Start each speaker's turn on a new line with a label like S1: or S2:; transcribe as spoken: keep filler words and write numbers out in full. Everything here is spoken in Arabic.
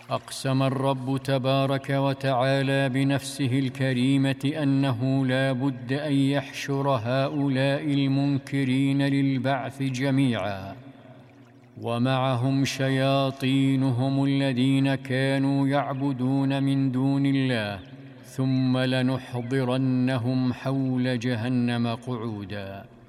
S1: أقسم الرب تبارك وتعالى بنفسه الكريمة أنه لا بد أن يحشر هؤلاء المنكرين للبعث جميعا، ومعهم شياطينهم الذين كانوا يعبدون من دون الله، ثم لنحضرنهم حول جهنم قعودا.